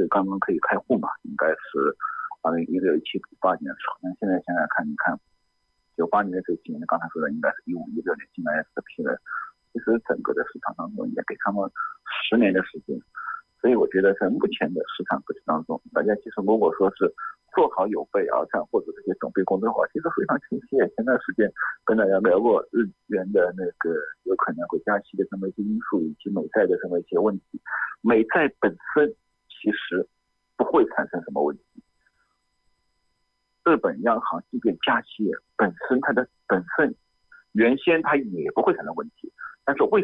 刚刚可以开户嘛，应该是2016、17、18年的时候。那现在想想看，你看98年的这几年，刚才说的应该是15、16年进来这批人，其实整个的市场当中也给他们10年的时间。所以我觉得在目前的市场格局当中，大家其实如果说是做好有备而战或者这些准备工作的话，其实非常清晰。前段时间跟大家聊过日元的那个有可能会加息的这么一些因素，以及美债的这么一些问题。美债本身其实不会产生什么问题，日本央行即便加息，本身它的本身原先它也不会产生问题，但是为